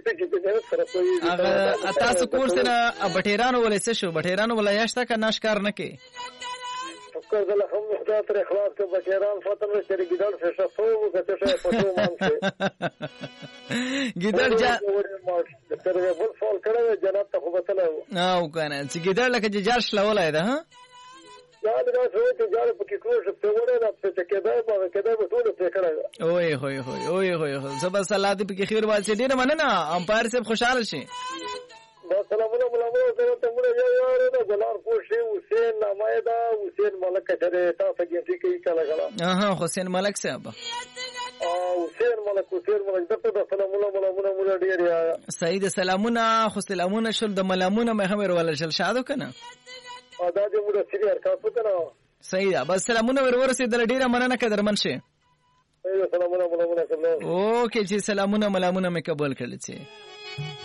هغه تاسو کور سره بټیرانو ولې څه شو بټیرانو ولا یاشته کا ناشکار نه کې فکر زله هم خدای تر اخلاص کې بټیران فاطمه چې ګیدړ څه شفو کته څه پټو مانځي ګیدړ جا تر بل فال کړه جنت ته خو بتله او کنه چې ګیدړ لکه جار شلولای ده ها دا دا څه ته جار پکې کوم څه وره دا څه کېدای په کېدای په ټول څه کړه اوه هوي زبر صلاح دې پکې خیر واسي ډیر مننه امپایر صاحب خوشاله شي سلامونه ملامونه ته موږ یو دا جلال کوشي حسین نامه دا حسین ملک چره تاسو کې کوي کله حسین ملک صاحب حسین ملک دغه سلامونه ملامونه ډیر یا سید سلامونه خو سلامونه شول د ملامونه مې هم ورول شل شادو کنه دا دې موږ سری حرکت وکړو صحیح ده بس سلامونه ورسې د ډیره مننه قدرمن شي سلامونه ملامونه اوکې چې سلامونه ملامونه مې قبول کړل چې